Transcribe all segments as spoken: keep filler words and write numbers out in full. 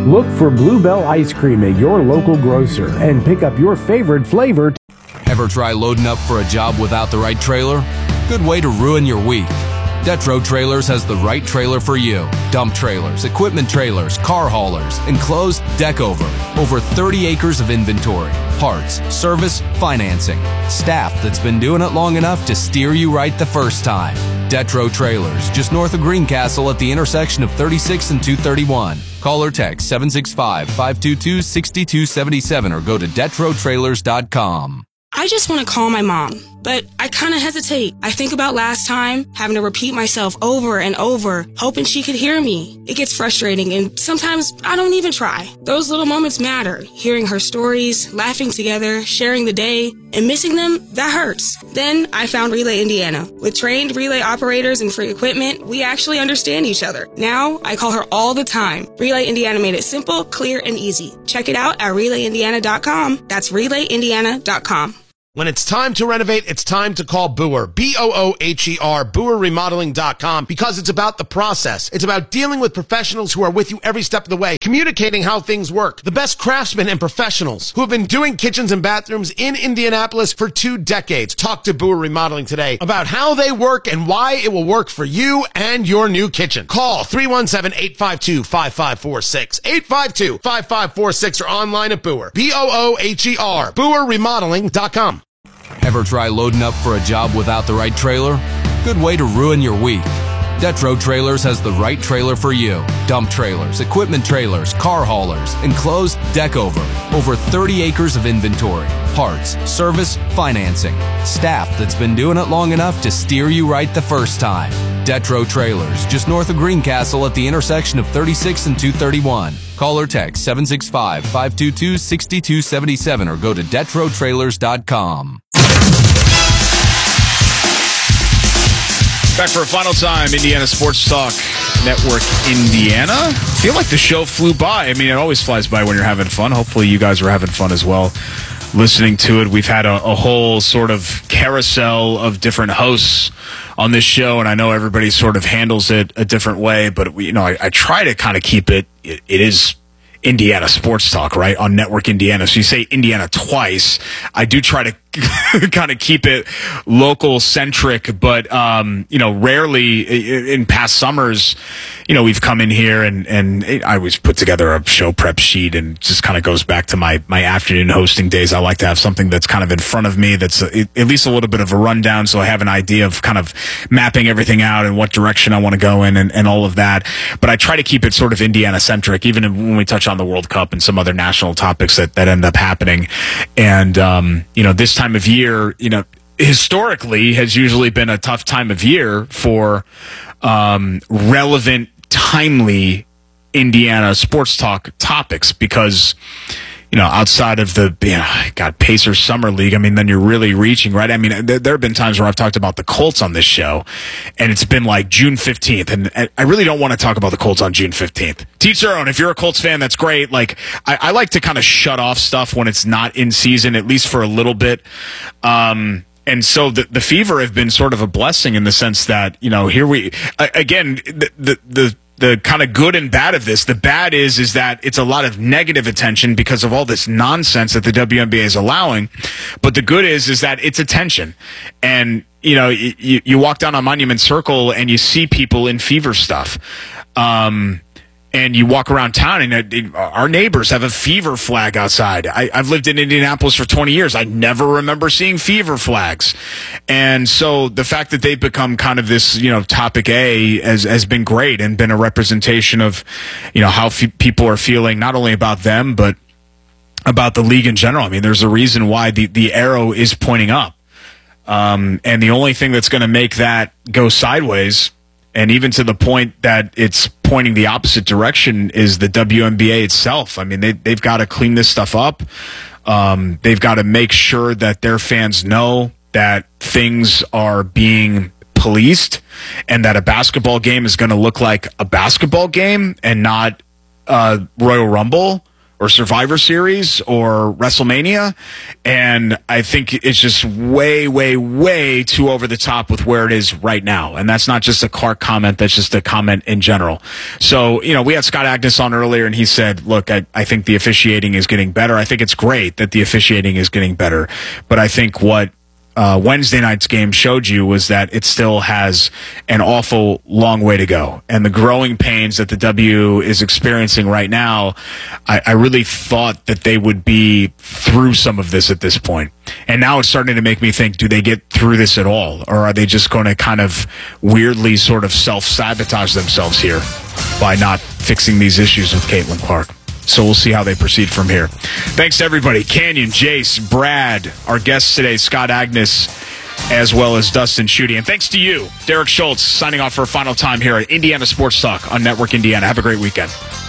Look for Bluebell Ice Cream at your local grocer and pick up your favorite flavor. Ever try loading up for a job without the right trailer? Good way to ruin your week. Detro Trailers has the right trailer for you. Dump trailers, equipment trailers, car haulers, enclosed deck over. Over thirty acres of inventory. Parts, service, financing. Staff that's been doing it long enough to steer you right the first time. Detro Trailers, just north of Greencastle at the intersection of thirty-six and two thirty-one. Call or text seven six five, five two two, six two seven seven or go to detro trailers dot com. I just want to call my mom, but I kind of hesitate. I think about last time, having to repeat myself over and over, hoping she could hear me. It gets frustrating, and sometimes I don't even try. Those little moments matter. Hearing her stories, laughing together, sharing the day, and missing them, that hurts. Then I found Relay Indiana. With trained relay operators and free equipment, we actually understand each other. Now, I call her all the time. Relay Indiana made it simple, clear, and easy. Check it out at relay indiana dot com. That's relay indiana dot com. When it's time to renovate, it's time to call Boer, B O O H E R, Boer Remodeling dot com, because it's about the process. It's about dealing with professionals who are with you every step of the way, communicating how things work. The best craftsmen and professionals who have been doing kitchens and bathrooms in Indianapolis for two decades. Talk to Boer Remodeling today about how they work and why it will work for you and your new kitchen. Call three one seven, eight five two, five five four six, eight five two, five five four six, or online at Boer, B O O H E R, Boer Remodeling dot com. Ever try loading up for a job without the right trailer? Good way to ruin your week. Detro Trailers has the right trailer for you. Dump trailers, equipment trailers, car haulers, enclosed deck over. Over thirty acres of inventory. Parts, service, financing. Staff that's been doing it long enough to steer you right the first time. Detro Trailers, just north of Greencastle at the intersection of thirty-six and two thirty-one. Call or text seven six five, five two two, six two seven seven or go to detro trailers dot com. Back for a final time, Indiana Sports Talk Network, Indiana. I feel like the show flew by. I mean, it always flies by when you're having fun. Hopefully you guys were having fun as well listening to it. We've had a, a whole sort of carousel of different hosts on this show, and I know everybody sort of handles it a different way, but we, you know, I, I try to kind of keep it, it, it is Indiana Sports Talk, right, on Network Indiana. So you say Indiana twice. I do try to kind of keep it local centric, but um, you know, rarely in past summers, you know, we've come in here and and I always put together a show prep sheet, and just kind of goes back to my my afternoon hosting days. I like to have something that's kind of in front of me that's a, at least a little bit of a rundown, so I have an idea of kind of mapping everything out and what direction I want to go in and, and all of that. But I try to keep it sort of Indiana centric, even when we touch on the World Cup and some other national topics that that end up happening. And um, you know, this time of year, you know, historically has usually been a tough time of year for um, relevant, timely Indiana sports talk topics, because, you know, outside of the, you know, God, Pacers Summer League, I mean, then you're really reaching, right? I mean, there, there have been times where I've talked about the Colts on this show, and it's been like June fifteenth, and, and I really don't want to talk about the Colts on June fifteenth. Teach their own. If you're a Colts fan, that's great. Like, I, I like to kind of shut off stuff when it's not in season, at least for a little bit. Um, and so the, the Fever have been sort of a blessing in the sense that, you know, here we, again, the, the, the The kind of good and bad of this. The bad is is that it's a lot of negative attention because of all this nonsense that the W N B A is allowing. But the good is is that it's attention. And, you know, you, you walk down on Monument Circle and you see people in Fever stuff. Um, and you walk around town, and it, our neighbors have a Fever flag outside. I, I've lived in Indianapolis for twenty years. I never remember seeing Fever flags. And so the fact that they've become kind of this, you know, topic A has, has been great, and been a representation of, you know, how f- people are feeling, not only about them, but about the league in general. I mean, there's a reason why the, the arrow is pointing up. Um, and the only thing that's going to make that go sideways, and even to the point that it's pointing the opposite direction, is the W N B A itself. I mean, they, they've got to clean this stuff up. Um, they've got to make sure that their fans know that things are being policed, and that a basketball game is going to look like a basketball game and not uh, Royal Rumble or Survivor Series or WrestleMania. And I think it's just way, way, way too over the top with where it is right now. And that's not just a Clark comment. That's just a comment in general. So, you know, we had Scott Agnes on earlier and he said, look, I, I think the officiating is getting better. I think it's great that the officiating is getting better. But I think what Uh, Wednesday night's game showed you was that it still has an awful long way to go. And the growing pains that the W is experiencing right now, I, I really thought that they would be through some of this at this point. And now it's starting to make me think, do they get through this at all? Or are they just going to kind of weirdly sort of self-sabotage themselves here by not fixing these issues with Caitlin Clark? So we'll see how they proceed from here. Thanks to everybody. Canyon, Jace, Brad, our guests today, Scott Agnes, as well as Dustin Schutte. And thanks to you, Derek Schultz, signing off for a final time here at Indiana Sports Talk on Network Indiana. Have a great weekend.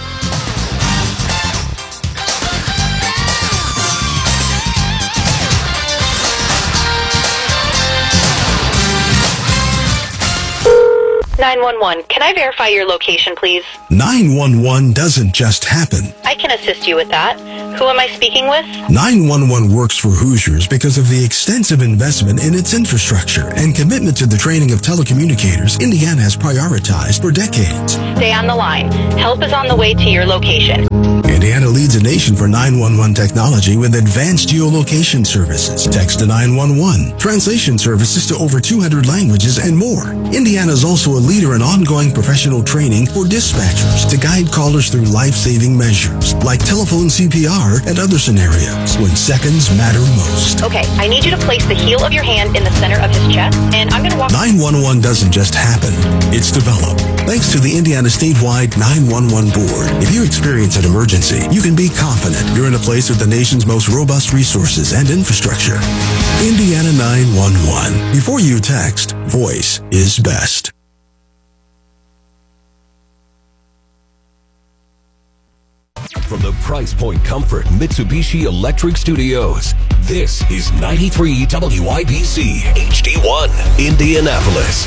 nine one one. Can I verify your location, please? nine one one doesn't just happen. I can assist you with that. Who am I speaking with? nine one one works for Hoosiers because of the extensive investment in its infrastructure and commitment to the training of telecommunicators Indiana has prioritized for decades. Stay on the line. Help is on the way to your location. Indiana leads a nation for nine one one technology with advanced geolocation services, text to nine one one, translation services to over two hundred languages, and more. Indiana is also a leader in ongoing professional training for dispatchers to guide callers through life-saving measures like telephone C P R and other scenarios when seconds matter most. Okay, I need you to place the heel of your hand in the center of his chest, and I'm going to walk... nine one one doesn't just happen. It's developed. Thanks to the Indiana statewide nine one one board. If you experience an emergency, you can be confident you're in a place with the nation's most robust resources and infrastructure. Indiana nine one one. Before you text, voice is best. From the Price Point Comfort Mitsubishi Electric Studios, this is ninety-three W I B C H D one, Indianapolis.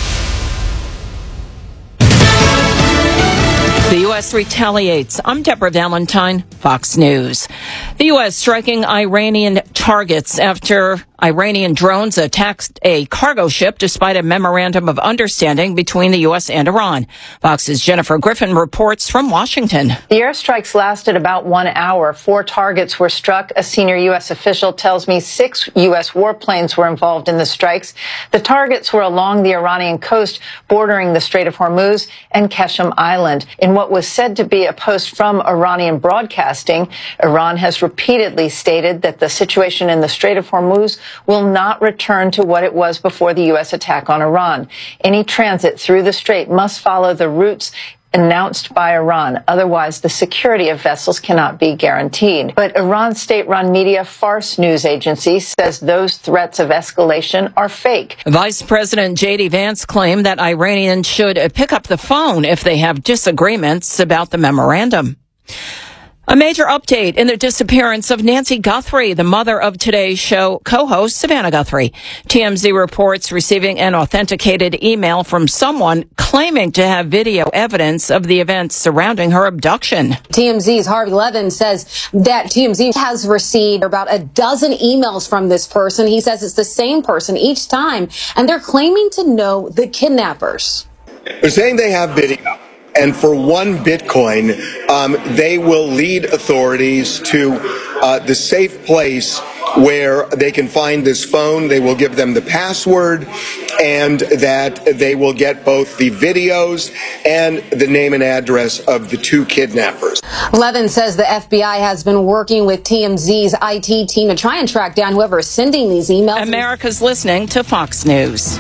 The U S retaliates. I'm Deborah Valentine, Fox News. The U S striking Iranian targets after Iranian drones attacked a cargo ship despite a memorandum of understanding between the U S and Iran. Fox's Jennifer Griffin reports from Washington. The airstrikes lasted about one hour. Four targets were struck. A senior U S official tells me six U S warplanes were involved in the strikes. The targets were along the Iranian coast bordering the Strait of Hormuz and Qeshm Island. In what was said to be a post from Iranian broadcasting, Iran has repeatedly stated that the situation in the Strait of Hormuz will not return to what it was before the U S attack on Iran. Any transit through the strait must follow the routes announced by Iran. Otherwise, the security of vessels cannot be guaranteed. But Iran's state-run media Fars news agency says those threats of escalation are fake. Vice President J D Vance claimed that Iranians should pick up the phone if they have disagreements about the memorandum. A major update in the disappearance of Nancy Guthrie, the mother of Today's Show co-host Savannah Guthrie. T M Z reports receiving an authenticated email from someone claiming to have video evidence of the events surrounding her abduction. T M Z's Harvey Levin says that T M Z has received about a dozen emails from this person. He says it's the same person each time, and they're claiming to know the kidnappers. They're saying they have video. And for one Bitcoin, um, they will lead authorities to uh, the safe place where they can find this phone. They will give them the password, and that they will get both the videos and the name and address of the two kidnappers. Levin says the F B I has been working with T M Z's I T team to try and track down whoever is sending these emails. America's listening to Fox News.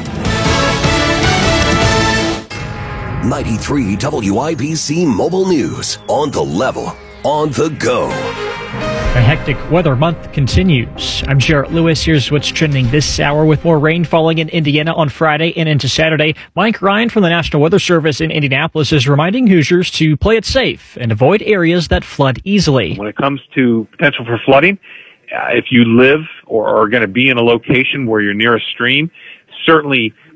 ninety-three W I B C Mobile News. On the level, on the go. A hectic weather month continues. I'm Jarrett Lewis. Here's what's trending this hour with more rain falling in Indiana on Friday and into Saturday. Mike Ryan from the National Weather Service in Indianapolis is reminding Hoosiers to play it safe and avoid areas that flood easily. When it comes to potential for flooding, uh, if you live or are going to be in a location where you're near a stream, certainly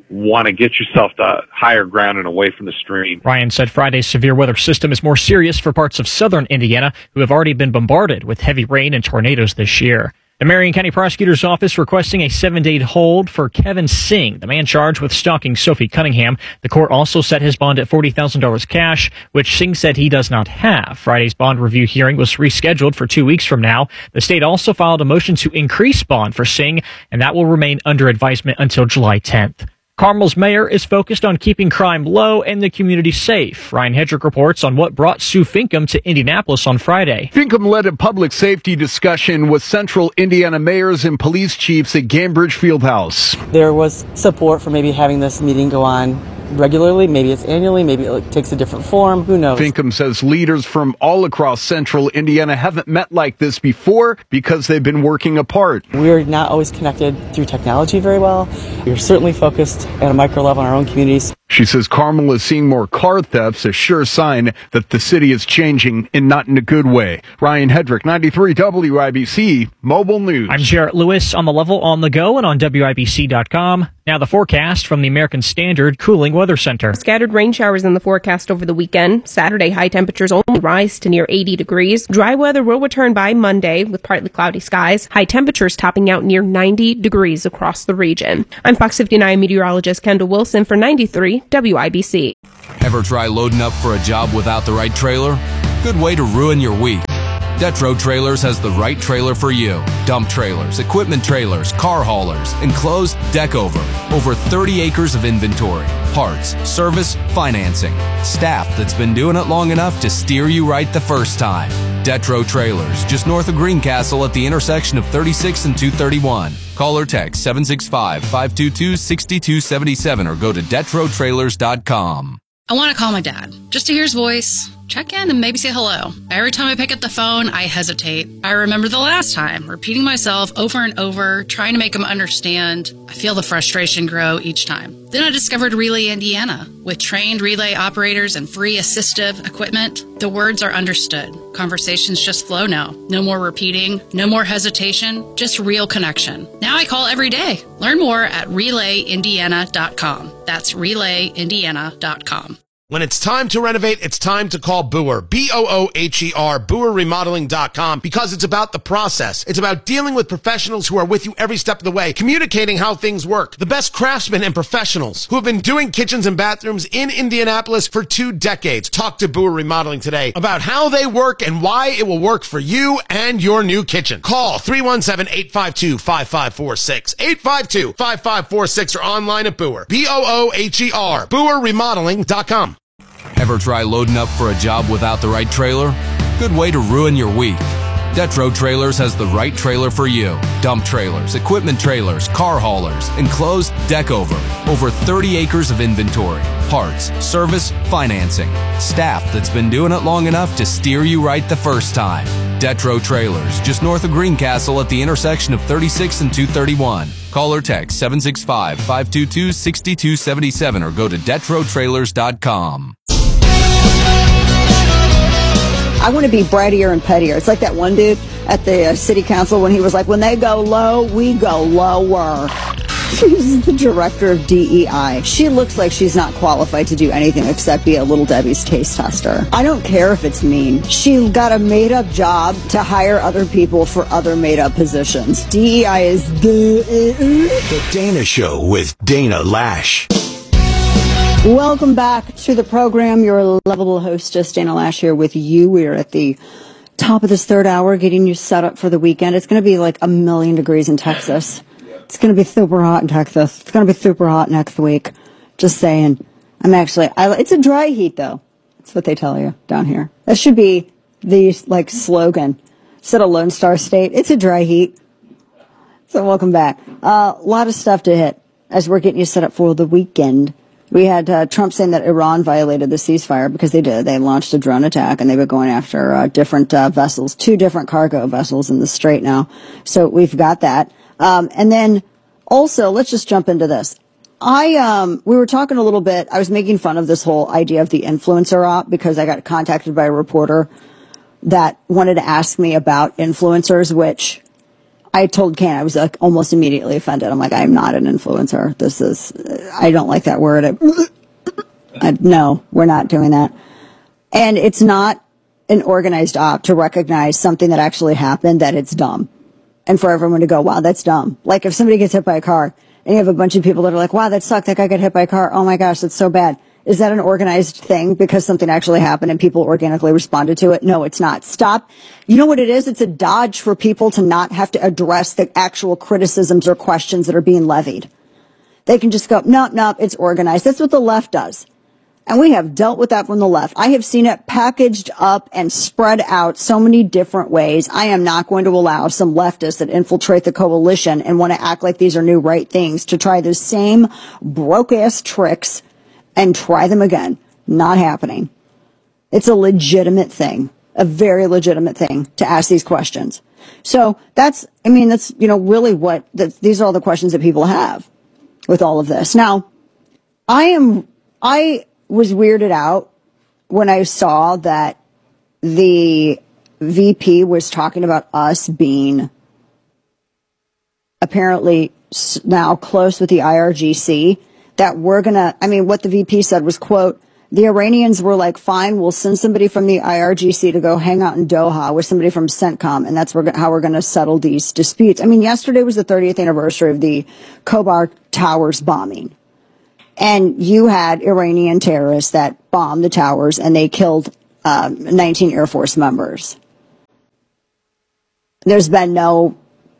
want to get yourself to higher ground and away from the stream. Ryan said Friday's severe weather system is more serious for parts of southern Indiana who have already been bombarded with heavy rain and tornadoes this year. The Marion County Prosecutor's Office requesting a seven-day hold for Kevin Singh, the man charged with stalking Sophie Cunningham. The court also set his bond at forty thousand dollars cash, which Singh said he does not have. Friday's bond review hearing was rescheduled for two weeks from now. The state also filed a motion to increase bond for Singh, and that will remain under advisement until July tenth. Carmel's mayor is focused on keeping crime low and the community safe. Ryan Hedrick reports on what brought Sue Finkum to Indianapolis on Friday. Finkum led a public safety discussion with Central Indiana mayors and police chiefs at Gainbridge Fieldhouse. There was support for maybe having this meeting go on regularly. Maybe it's annually. Maybe it takes a different form. Who knows? Finkum says leaders from all across Central Indiana haven't met like this before because they've been working apart. We're not always connected through technology very well. We're certainly focused at a micro level on our own communities. She says Carmel is seeing more car thefts, a sure sign that the city is changing and not in a good way. Ryan Hedrick, ninety-three W I B C Mobile News. I'm Jarrett Lewis on the level, on the go, and on W I B C dot com. Now the forecast from the American Standard Cooling Weather Center. Scattered rain showers in the forecast over the weekend. Saturday, high temperatures only rise to near eighty degrees. Dry weather will return by Monday with partly cloudy skies. High temperatures topping out near ninety degrees across the region. I'm Fox fifty-nine meteorologist Kendall Wilson for ninety-three W I B C. Ever try loading up for a job without the right trailer? Good way to ruin your week. Detro Trailers has the right trailer for you. Dump trailers, equipment trailers, car haulers, enclosed deck over. Over thirty acres of inventory, parts, service, financing. Staff that's been doing it long enough to steer you right the first time. Detro Trailers, just north of Greencastle at the intersection of thirty-six and two thirty-one. Call or text seven six five, five two two, six two seven seven or go to detro trailers dot com. I want to call my dad, just to hear his voice, check in, and maybe say hello. Every time I pick up the phone, I hesitate. I remember the last time, repeating myself over and over, trying to make him understand. I feel the frustration grow each time. Then I discovered Relay Indiana. With trained relay operators and free assistive equipment, the words are understood. Conversations just flow now. No more repeating, no more hesitation, just real connection. Now I call every day. Learn more at relay indiana dot com. That's relay indiana dot com. When it's time to renovate, it's time to call Boer, B O O H E R, Boer Remodeling dot com, because it's about the process. It's about dealing with professionals who are with you every step of the way, communicating how things work. The best craftsmen and professionals who have been doing kitchens and bathrooms in Indianapolis for two decades. Talk to Boer Remodeling today about how they work and why it will work for you and your new kitchen. Call three one seven, eight five two, five five four six, eight five two, five five four six, or online at Boer, B O O H E R, Boer Remodeling dot com. Ever try loading up for a job without the right trailer? Good way to ruin your week. Detro Trailers has the right trailer for you. Dump trailers, equipment trailers, car haulers, enclosed deck over. Over thirty acres of inventory, parts, service, financing. Staff that's been doing it long enough to steer you right the first time. Detro Trailers, just north of Greencastle at the intersection of thirty-six and two thirty-one. Call or text seven six five, five two two, six two seven seven or go to detro trailers dot com. I want to be brattier and pettier. It's like that one dude at the uh, city council when he was like, when they go low, we go lower. She's the director of D E I. She looks like she's not qualified to do anything except be a Little Debbie's taste tester. I don't care if it's mean. She got a made-up job to hire other people for other made-up positions. D E I is the... The Dana Show with Dana Lash. Welcome back to the program. Your lovable hostess, Dana Lash, here with you. We are at the top of this third hour, getting you set up for the weekend. It's going to be like a million degrees in Texas. It's going to be super hot in Texas. It's going to be super hot next week. Just saying. I'm actually, I, it's a dry heat, though. That's what they tell you down here. That should be the, like, slogan. Instead of Lone Star State, it's a dry heat. So welcome back. A uh, lot of stuff to hit as we're getting you set up for the weekend. We had uh, Trump saying that Iran violated the ceasefire because they did. They launched a drone attack, and they've been going after uh, different uh, vessels, two different cargo vessels in the Strait now. So we've got that. Um, and then also, let's just jump into this. I um, we were talking a little bit. I was making fun of this whole idea of the influencer op because I got contacted by a reporter that wanted to ask me about influencers, which I told Ken, I was like almost immediately offended. I'm like, I'm not an influencer. This is, I don't like that word. I, I, no, we're not doing that. And it's not an organized op to recognize something that actually happened, that it's dumb. And for everyone to go, wow, that's dumb. Like if somebody gets hit by a car and you have a bunch of people that are like, wow, that sucked. That guy got hit by a car. Oh my gosh, that's so bad. Is that an organized thing because something actually happened and people organically responded to it? No, it's not. Stop. You know what it is? It's a dodge for people to not have to address the actual criticisms or questions that are being levied. They can just go, no, no, it's organized. That's what the left does. And we have dealt with that from the left. I have seen it packaged up and spread out so many different ways. I am not going to allow some leftists that infiltrate the coalition and want to act like these are new right things to try those same broke-ass tricks and try them again. Not happening. It's a legitimate thing, a very legitimate thing to ask these questions. So that's, I mean, that's, you know, really what, that, these are all the questions that people have with all of this. Now, I am, I was weirded out when I saw that the V P was talking about us being apparently now close with the I R G C. That we're going to, I mean, what the V P said was, quote, the Iranians were like, fine, we'll send somebody from the I R G C to go hang out in Doha with somebody from CENTCOM, and that's how we're going to settle these disputes. I mean, yesterday was the thirtieth anniversary of the Khobar Towers bombing. And you had Iranian terrorists that bombed the towers, and they killed um, nineteen Air Force members. There's been no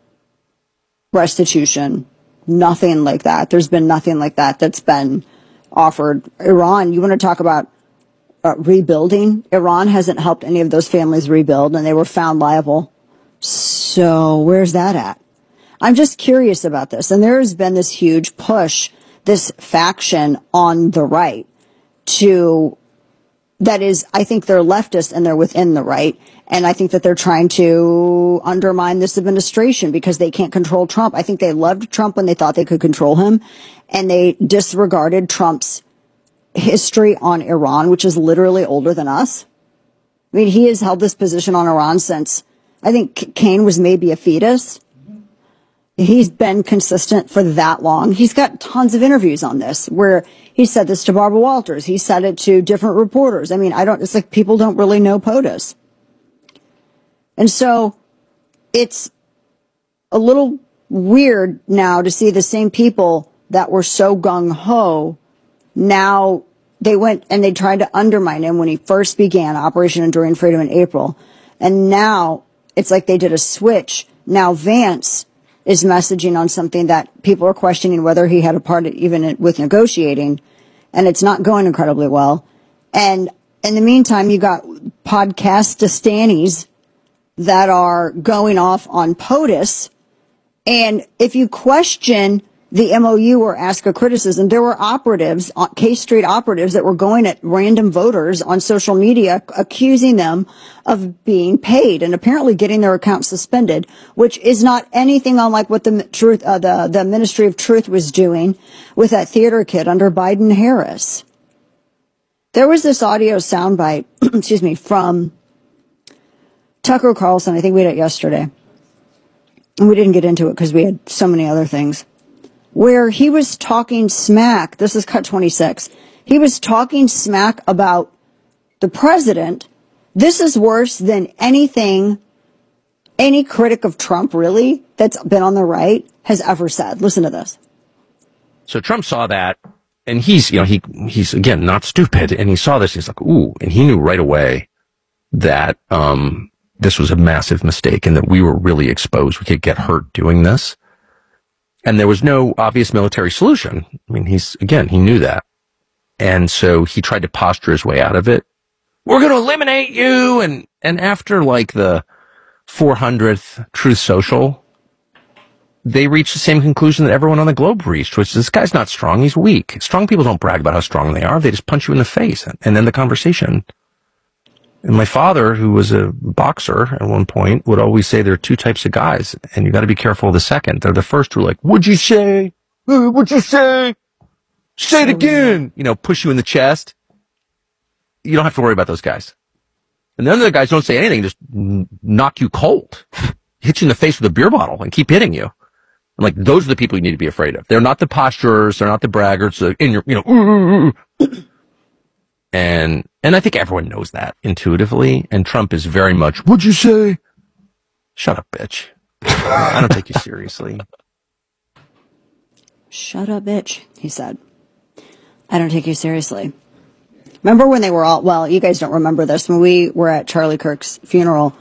restitution. Nothing like that. There's been nothing like that that's been offered. Iran, you want to talk about uh, rebuilding? Iran hasn't helped any of those families rebuild, and they were found liable. So where's that at? I'm just curious about this. And there has been this huge push, this faction on the right to, that is, I think they're leftist and they're within the right. And I think that they're trying to undermine this administration because they can't control Trump. I think they loved Trump when they thought they could control him, and they disregarded Trump's history on Iran, which is literally older than us. I mean, he has held this position on Iran since, I think Cain was maybe a fetus. He's been consistent for that long. He's got tons of interviews on this where he said this to Barbara Walters. He said it to different reporters. I mean, I don't, it's like people don't really know POTUS. And so it's a little weird now to see the same people that were so gung-ho. Now they went and they tried to undermine him when he first began Operation Enduring Freedom in April. And now it's like they did a switch. Now Vance is messaging on something that people are questioning whether he had a part even with negotiating. And it's not going incredibly well. And in the meantime, you got podcastistanis that are going off on POTUS. And if you question the M O U or ask a criticism, there were operatives, K Street operatives, that were going at random voters on social media, accusing them of being paid and apparently getting their account suspended, which is not anything unlike what the truth, uh, the, the Ministry of Truth was doing with that theater kid under Biden Harris. There was this audio soundbite, excuse me, from Tucker Carlson. I think we had it yesterday. And we didn't get into it because we had so many other things. Where he was talking smack, this is cut twenty-six, he was talking smack about the president. This is worse than anything any critic of Trump, really, that's been on the right, has ever said. Listen to this. So Trump saw that, and he's, you know, he he's, again, not stupid, and he saw this, he's like, ooh, and he knew right away that um this was a massive mistake and that we were really exposed. We could get hurt doing this. And there was no obvious military solution. I mean, he's, again, he knew that. And so he tried to posture his way out of it. We're going to eliminate you. And, and after like the four hundredth Truth Social, they reached the same conclusion that everyone on the globe reached, which is this guy's not strong. He's weak. Strong people don't brag about how strong they are. They just punch you in the face and then the conversation. And my father, who was a boxer at one point, would always say there are two types of guys, and you got to be careful of the second. They're the first who are like, what'd you say? What'd you say? Say it again. You know, push you in the chest. You don't have to worry about those guys. And the other guys don't say anything, just knock you cold. hit you in the face with a beer bottle and keep hitting you. And like, those are the people you need to be afraid of. They're not the posturers. They're not the braggarts. In your, you know, and, and I think everyone knows that intuitively. And Trump is very much, what'd you say? Shut up, bitch. I don't take you seriously. Shut up, bitch, he said. I don't take you seriously. Remember when they were all, well, you guys don't remember this, when we were at Charlie Kirk's funeral,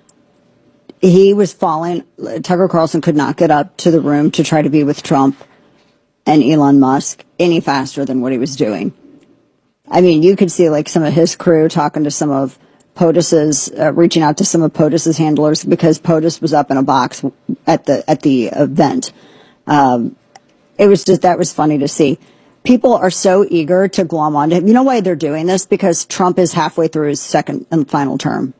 he was falling, Tucker Carlson could not get up to the room to try to be with Trump and Elon Musk any faster than what he was doing. I mean, you could see like some of his crew talking to some of POTUS's, uh, reaching out to some of POTUS's handlers because POTUS was up in a box at the, at the event. Um, it was just, that was funny to see. People are so eager to glom onto him. You know why they're doing this? Because Trump is halfway through his second and final term.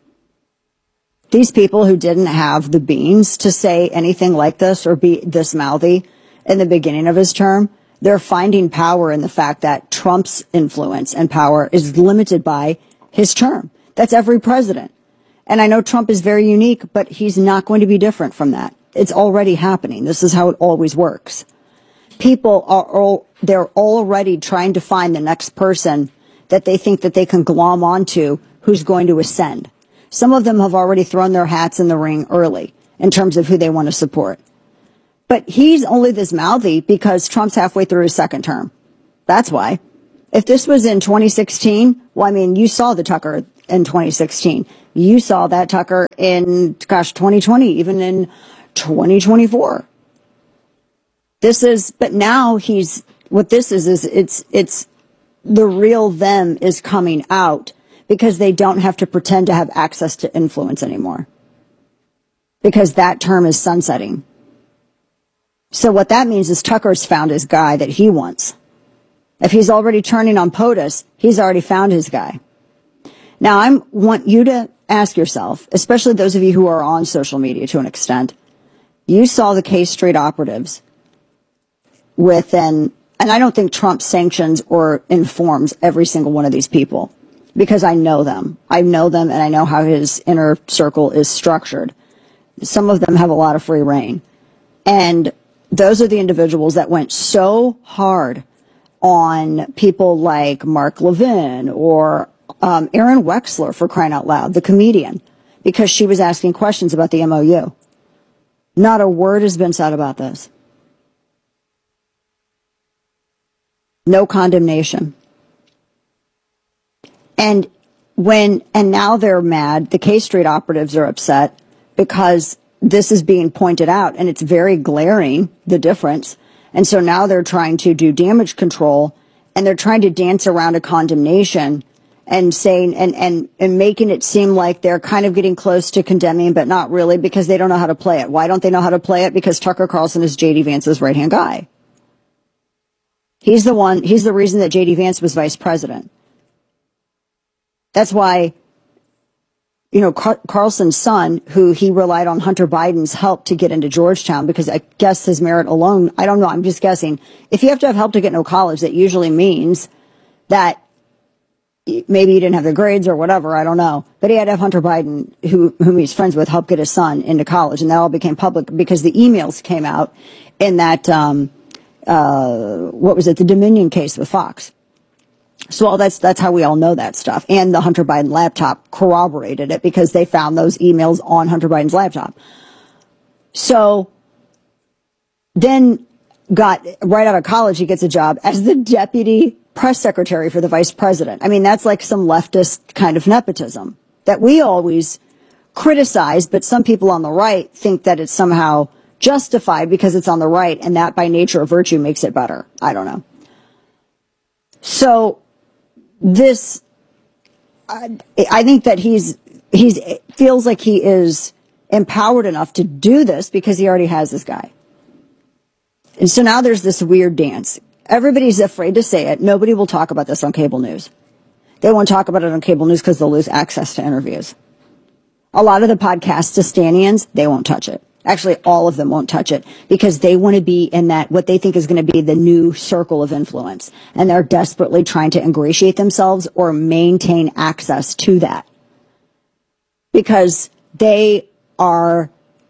These people who didn't have the beans to say anything like this or be this mouthy in the beginning of his term, they're finding power in the fact that Trump's influence and power is limited by his term. That's every president. And I know Trump is very unique, but he's not going to be different from that. It's already happening. This is how it always works. People are all, they're already trying to find the next person that they think that they can glom onto who's going to ascend. Some of them have already thrown their hats in the ring early in terms of who they want to support. But he's only this mouthy because Trump's halfway through his second term. That's why. If this was in twenty sixteen, well, I mean, you saw the Tucker in twenty sixteen. You saw that Tucker in, gosh, twenty twenty, even in twenty twenty-four. This is, but now he's, what this is, is it's, it's, the real them is coming out because they don't have to pretend to have access to influence anymore. Because that term is sunsetting. So what that means is Tucker's found his guy that he wants. If he's already turning on POTUS, he's already found his guy. Now I want you to ask yourself, especially those of you who are on social media to an extent, you saw the K Street operatives with an, and I don't think Trump sanctions or informs every single one of these people because I know them. I know them and I know how his inner circle is structured. Some of them have a lot of free reign. And those are the individuals that went so hard on people like Mark Levin or um, Aaron Wexler, for crying out loud, the comedian, because she was asking questions about the M O U. Not a word has been said about this. No condemnation. And when, and now they're mad, the K Street operatives are upset because this is being pointed out and it's very glaring, the difference. And so now they're trying to do damage control and they're trying to dance around a condemnation and saying, and, and, and making it seem like they're kind of getting close to condemning, but not really because they don't know how to play it. Why don't they know how to play it? Because Tucker Carlson is J D Vance's right-hand guy. He's the one, he's the reason that J D Vance was vice president. That's why, you know, Car- Carlson's son, who he relied on Hunter Biden's help to get into Georgetown, because I guess his merit alone, I don't know, I'm just guessing. If you have to have help to get into college, that usually means that maybe he didn't have the grades or whatever, I don't know. But he had to have Hunter Biden, who, whom he's friends with, help get his son into college. And that all became public because the emails came out in that, um, uh, what was it, the Dominion case with Fox. So all that's, that's how we all know that stuff. And the Hunter Biden laptop corroborated it because they found those emails on Hunter Biden's laptop. So then got, right out of college, he gets a job as the deputy press secretary for the vice president. I mean, that's like some leftist kind of nepotism that we always criticize, but some people on the right think that it's somehow justified because it's on the right and that by nature of virtue makes it better. I don't know. So this, I, I think that he's, he's, feels like he is empowered enough to do this because he already has this guy. And so now there's this weird dance. Everybody's afraid to say it. Nobody will talk about this on cable news. They won't talk about it on cable news because they'll lose access to interviews. A lot of the podcast Stanians, they won't touch it. Actually, all of them won't touch it because they want to be in that, what they think is going to be the new circle of influence. And they're desperately trying to ingratiate themselves or maintain access to that because they are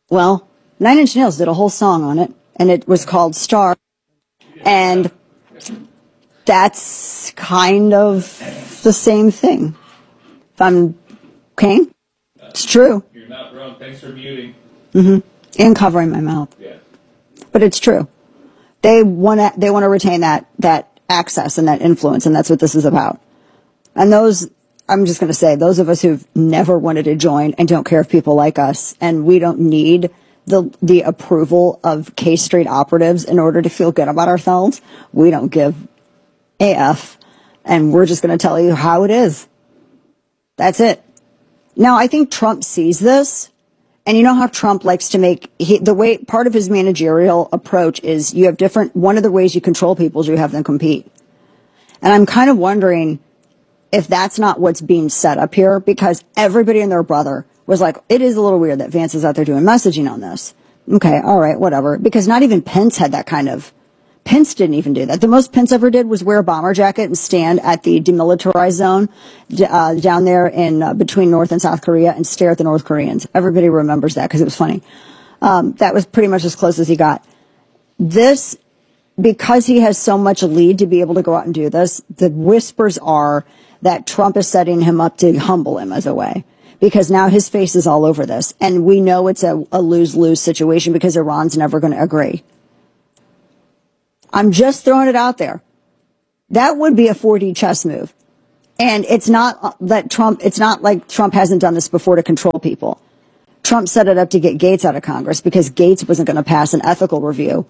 Well, Nine Inch Nails did a whole song on it, and it was called Star. And that's kind of the same thing. If I'm okay, it's true. You're not wrong. Thanks for muting. Mm-hmm. And covering my mouth. Yeah. But it's true. They want to. They want to retain that that access and that influence, and that's what this is about. And those, I'm just going to say, those of us who've never wanted to join and don't care if people like us, and we don't need the the approval of K Street operatives in order to feel good about ourselves. We don't give A F, and we're just going to tell you how it is. That's it. Now, I think Trump sees this, and you know how Trump likes to make, he, the way, part of his managerial approach is you have different, one of the ways you control people is you have them compete. And I'm kind of wondering if that's not what's being set up here, because everybody and their brother was like, it is a little weird that Vance is out there doing messaging on this. Okay, all right, whatever. Because not even Pence had that kind of, Pence didn't even do that. The most Pence ever did was wear a bomber jacket and stand at the demilitarized zone uh, down there in uh, between North and South Korea and stare at the North Koreans. Everybody remembers that because it was funny. Um, that was pretty much as close as he got. This, because he has so much lead to be able to go out and do this, the whispers are that Trump is setting him up to humble him as a way. Because now his face is all over this. And we know it's a, a lose-lose situation because Iran's never going to agree. I'm just throwing it out there. That would be a four D chess move. And it's not that Trump, it's not like Trump hasn't done this before to control people. Trump set it up to get Gates out of Congress because Gates wasn't going to pass an ethical review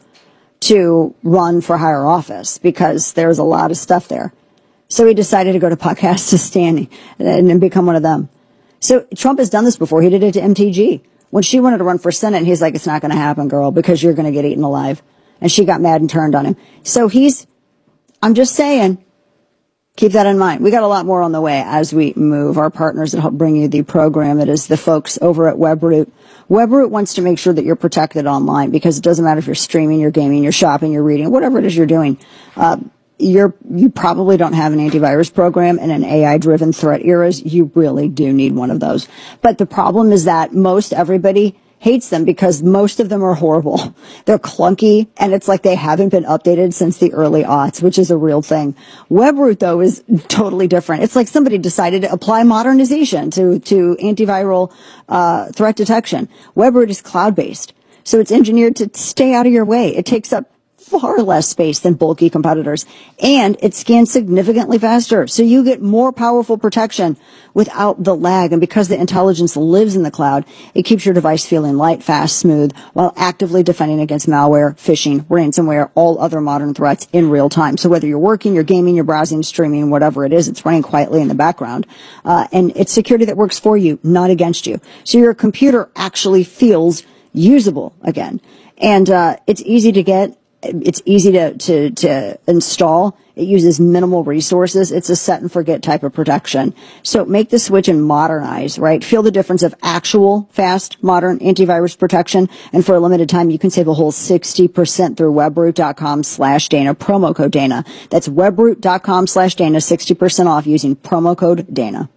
to run for higher office because there's a lot of stuff there. So he decided to go to Pakistan and become one of them. So Trump has done this before. He did it to M T G. When she wanted to run for Senate, he's like, it's not going to happen, girl, because you're going to get eaten alive. And she got mad and turned on him. So he's, I'm just saying, keep that in mind. We got a lot more on the way as we move. Our partners that help bring you the program, it is the folks over at WebRoot. WebRoot wants to make sure that you're protected online because it doesn't matter if you're streaming, you're gaming, you're shopping, you're reading, whatever it is you're doing. Uh, you're, you probably don't have an antivirus program in an A I-driven threat eras. You really do need one of those. But the problem is that most everybody hates them because most of them are horrible. They're clunky, and it's like they haven't been updated since the early aughts, which is a real thing. WebRoot, though, is totally different. It's like somebody decided to apply modernization to, to antiviral uh, threat detection. WebRoot is cloud-based, so it's engineered to stay out of your way. It takes up far less space than bulky competitors, and it scans significantly faster, so you get more powerful protection without the lag. And because the intelligence lives in the cloud, it keeps your device feeling light, fast, smooth, while actively defending against malware, phishing, ransomware, all other modern threats in real time. So whether you're working, you're gaming, you're browsing, streaming, whatever it is, it's running quietly in the background, uh, and it's security that works for you, not against you. So your computer actually feels usable again, and uh, it's easy to get. It's easy to, to, to install. It uses minimal resources. It's a set and forget type of protection. So make the switch and modernize, right? Feel the difference of actual fast, modern antivirus protection. And for a limited time, you can save a whole sixty percent through webroot.com slash Dana, promo code Dana. That's webroot.com slash Dana, sixty percent off using promo code Dana.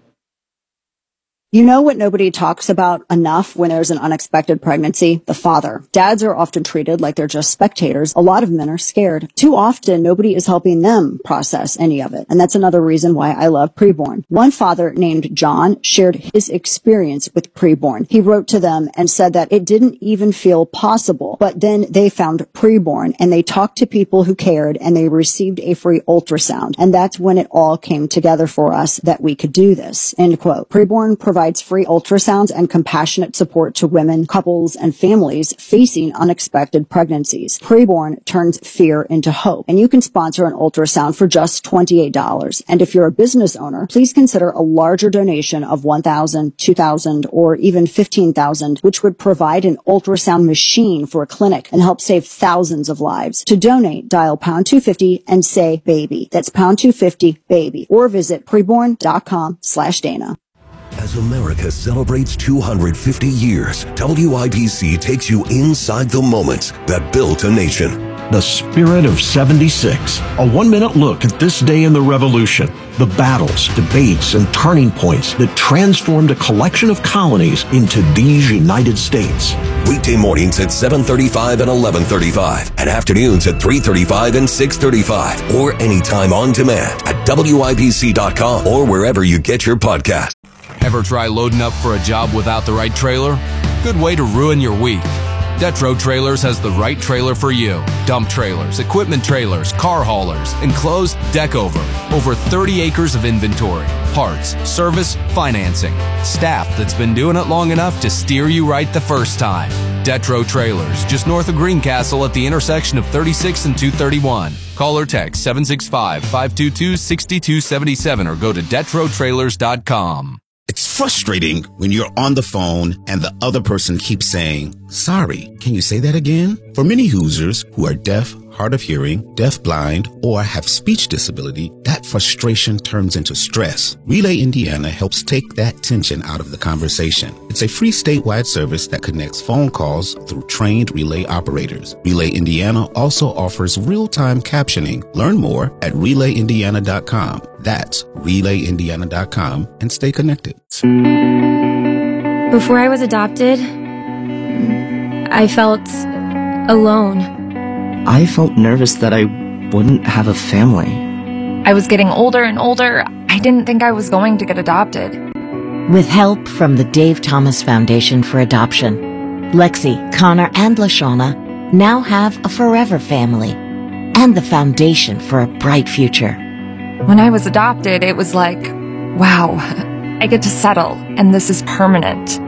You know what nobody talks about enough when there's an unexpected pregnancy? The father. Dads are often treated like they're just spectators. A lot of men are scared. Too often, nobody is helping them process any of it. And that's another reason why I love preborn. One father named John shared his experience with preborn. He wrote to them and said that it didn't even feel possible. But then they found preborn and they talked to people who cared and they received a free ultrasound. And that's when it all came together for us that we could do this. End quote. Preborn provides provides free ultrasounds and compassionate support to women, couples, and families facing unexpected pregnancies. Preborn turns fear into hope, and you can sponsor an ultrasound for just twenty-eight dollars. And if you're a business owner, please consider a larger donation of one thousand dollars, two thousand dollars, or even fifteen thousand dollars, which would provide an ultrasound machine for a clinic and help save thousands of lives. To donate, dial pound two fifty and say baby. That's pound two fifty baby, or visit preborn.com slash Dana. As America celebrates two hundred fifty years, W I B C takes you inside the moments that built a nation. The Spirit of seventy-six. A one-minute look at this day in the Revolution. The battles, debates, and turning points that transformed a collection of colonies into these United States. Weekday mornings at seven thirty-five and eleven thirty-five, and afternoons at three thirty-five and six thirty-five, or anytime on demand at W I B C dot com or wherever you get your podcast. Ever try loading up for a job without the right trailer? Good way to ruin your week. Detro Trailers has the right trailer for you. Dump trailers, equipment trailers, car haulers, enclosed deck over. Over thirty acres of inventory, parts, service, financing. Staff that's been doing it long enough to steer you right the first time. Detro Trailers, just north of Greencastle at the intersection of thirty-six and two thirty-one. Call or text seven six five, five two two, six two seven seven or go to detro trailers dot com. It's frustrating when you're on the phone and the other person keeps saying, sorry, can you say that again? For many Hoosiers who are deaf, hard of hearing, deafblind, or have speech disability, that frustration turns into stress. Relay Indiana helps take that tension out of the conversation. It's a free statewide service that connects phone calls through trained relay operators. Relay Indiana also offers real-time captioning. Learn more at relay indiana dot com. That's relay indiana dot com and stay connected. Before I was adopted, I felt alone. I felt nervous that I wouldn't have a family. I was getting older and older. I didn't think I was going to get adopted. With help from the Dave Thomas Foundation for Adoption, Lexi, Connor, and LaShawna now have a forever family and the foundation for a bright future. When I was adopted, it was like, wow, I get to settle, and this is permanent.